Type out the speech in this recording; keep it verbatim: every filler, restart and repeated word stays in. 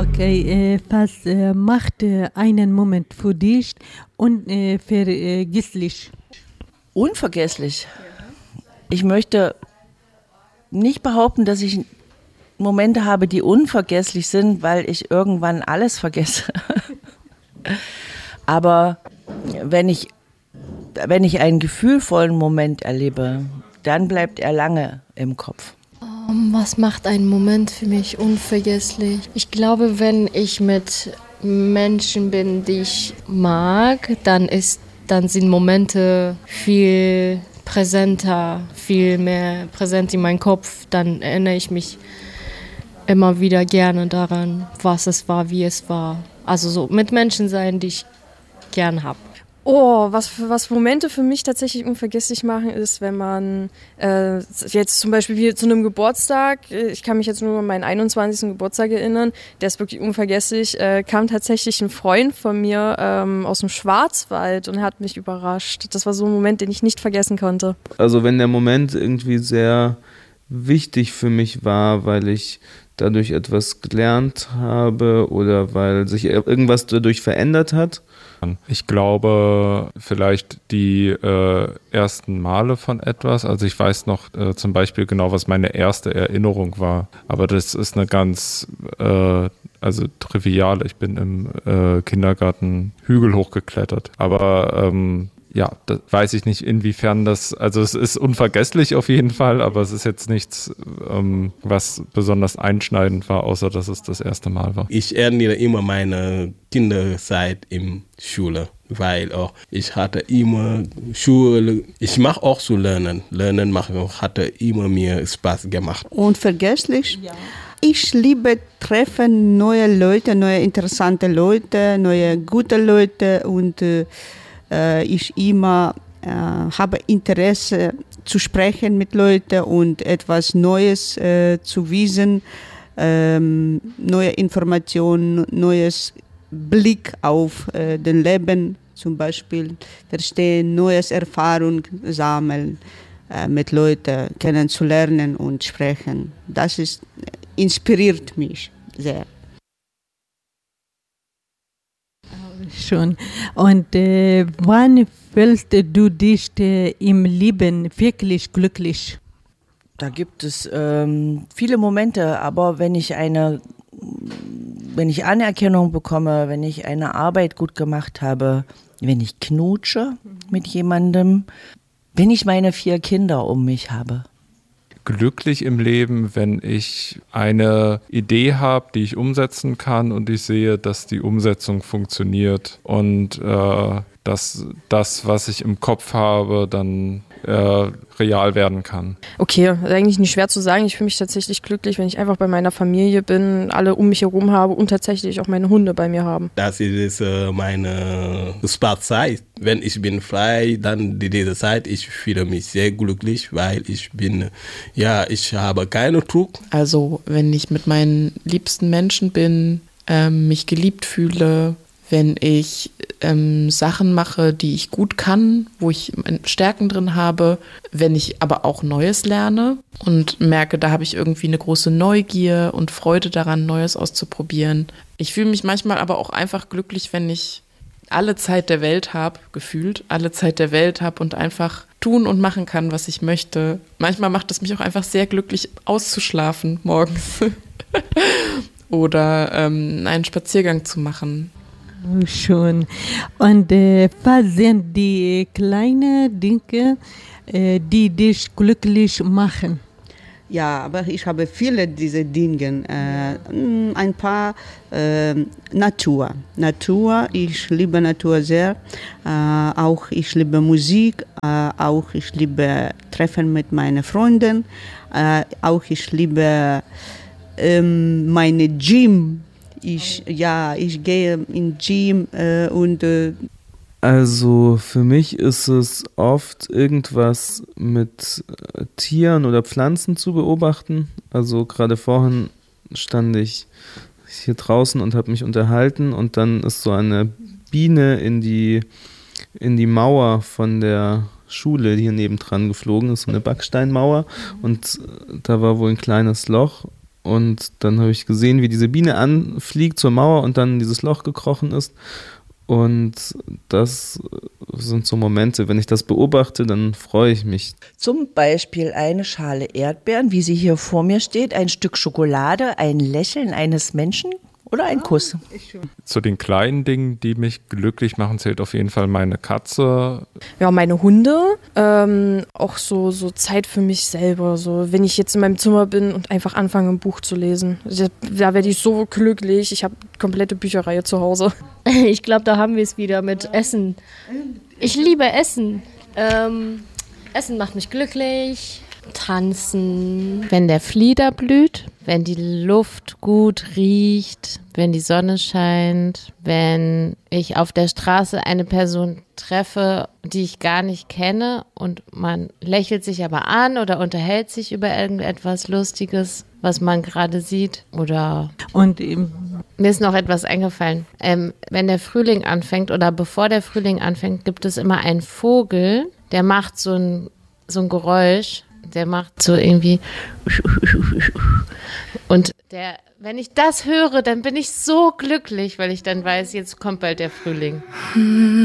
Okay, äh, was äh, macht äh, einen Moment für dich unvergesslich? Unvergesslich? Ich möchte nicht behaupten, dass ich Momente habe, die unvergesslich sind, weil ich irgendwann alles vergesse. Aber wenn ich, wenn ich einen gefühlvollen Moment erlebe, dann bleibt er lange im Kopf. Um, was macht einen Moment für mich unvergesslich? Ich glaube, wenn ich mit Menschen bin, die ich mag, dann, ist, dann sind Momente viel präsenter, viel mehr präsent in meinem Kopf. Dann erinnere ich mich immer wieder gerne daran, was es war, wie es war. Also so mit Menschen sein, die ich gern habe. Oh, was, was Momente für mich tatsächlich unvergesslich machen, ist, wenn man äh, jetzt zum Beispiel wie zu einem Geburtstag, ich kann mich jetzt nur an meinen einundzwanzigsten Geburtstag erinnern, der ist wirklich unvergesslich, äh, kam tatsächlich ein Freund von mir ähm, aus dem Schwarzwald und hat mich überrascht. Das war so ein Moment, den ich nicht vergessen konnte. Also wenn der Moment irgendwie sehr wichtig für mich war, weil ich dadurch etwas gelernt habe oder weil sich irgendwas dadurch verändert hat. Ich glaube, vielleicht die äh, ersten Male von etwas. Also ich weiß noch äh, zum Beispiel genau, was meine erste Erinnerung war. Aber das ist eine ganz, äh, also triviale. Ich bin im äh, Kindergarten Hügel hochgeklettert. Aber ähm, ja, da weiß ich nicht, inwiefern das, also es ist unvergesslich auf jeden Fall, aber es ist jetzt nichts, ähm, was besonders einschneidend war, außer dass es das erste Mal war. Ich erinnere immer meine Kinderzeit in Schule, weil auch ich hatte immer Schule, ich mache auch so Lernen, Lernen machen, hatte immer mir Spaß gemacht. Unvergesslich? Ja. Ich liebe treffen neue Leute, neue interessante Leute, neue gute Leute und äh, ich immer äh, habe Interesse zu sprechen mit Leuten und etwas Neues äh, zu wissen, ähm, neue Informationen, neues Blick auf äh, den Leben zum Beispiel verstehen, neues Erfahrung sammeln, äh, mit Leuten kennenzulernen und sprechen. Das ist, inspiriert mich sehr. Schon. Und äh, wann fühlst du dich äh, im Leben wirklich glücklich? Da gibt es ähm, viele Momente, aber wenn ich eine, wenn ich Anerkennung bekomme, wenn ich eine Arbeit gut gemacht habe, wenn ich knutsche mit jemandem, wenn ich meine vier Kinder um mich habe. Glücklich im Leben, wenn ich eine Idee habe, die ich umsetzen kann und ich sehe, dass die Umsetzung funktioniert und äh, dass das, was ich im Kopf habe, dann äh, real werden kann. Okay, eigentlich nicht schwer zu sagen. Ich fühle mich tatsächlich glücklich, wenn ich einfach bei meiner Familie bin, alle um mich herum habe und tatsächlich auch meine Hunde bei mir haben. Das ist äh, meine Sparzeit. Wenn ich bin frei, dann diese Zeit, ich fühle mich sehr glücklich, weil ich bin, ja, ich habe keinen Druck. Also wenn ich mit meinen liebsten Menschen bin, ähm, mich geliebt fühle, wenn ich ähm, Sachen mache, die ich gut kann, wo ich Stärken drin habe, wenn ich aber auch Neues lerne und merke, da habe ich irgendwie eine große Neugier und Freude daran, Neues auszuprobieren. Ich fühle mich manchmal aber auch einfach glücklich, wenn ich alle Zeit der Welt habe, gefühlt, alle Zeit der Welt habe und einfach tun und machen kann, was ich möchte. Manchmal macht es mich auch einfach sehr glücklich, auszuschlafen morgens oder ähm, einen Spaziergang zu machen. Schon. Und äh, was sind die kleinen Dinge, äh, die dich glücklich machen? Ja, aber ich habe viele dieser Dinge. Äh, ein paar äh, Natur. Natur, ich liebe Natur sehr. Äh, auch ich liebe Musik. Äh, auch ich liebe Treffen mit meinen Freunden. Äh, auch ich liebe äh, meine Gym. Ich, ja, ich gehe in Gym äh, und äh Also für mich ist es oft irgendwas mit Tieren oder Pflanzen zu beobachten. Also gerade vorhin stand ich hier draußen und habe mich unterhalten und dann ist so eine Biene in die, in die Mauer von der Schule hier nebendran geflogen, ist so eine Backsteinmauer und da war wohl ein kleines Loch und dann habe ich gesehen, wie diese Biene anfliegt zur Mauer und dann in dieses Loch gekrochen ist. Und das sind so Momente, wenn ich das beobachte, dann freue ich mich. Zum Beispiel eine Schale Erdbeeren, wie sie hier vor mir steht, ein Stück Schokolade, ein Lächeln eines Menschen oder ein Kuss. Zu den kleinen Dingen, die mich glücklich machen, zählt auf jeden Fall meine Katze. Ja, meine Hunde. Ähm, auch so, so Zeit für mich selber. So, wenn ich jetzt in meinem Zimmer bin und einfach anfange, ein Buch zu lesen. Da werde ich so glücklich. Ich habe komplette Bücherreihe zu Hause. Ich glaube, da haben wir es wieder mit Essen. Ich liebe Essen. Ähm, Essen macht mich glücklich. Tanzen. Wenn der Flieder blüht, wenn die Luft gut riecht, wenn die Sonne scheint, wenn ich auf der Straße eine Person treffe, die ich gar nicht kenne und man lächelt sich aber an oder unterhält sich über irgendetwas Lustiges, was man gerade sieht. Oder Und im mir ist noch etwas eingefallen. Ähm, wenn der Frühling anfängt oder bevor der Frühling anfängt, gibt es immer einen Vogel, der macht so ein, so ein Geräusch. Der macht so irgendwie und der, wenn ich das höre, dann bin ich so glücklich, weil ich dann weiß, jetzt kommt bald der Frühling.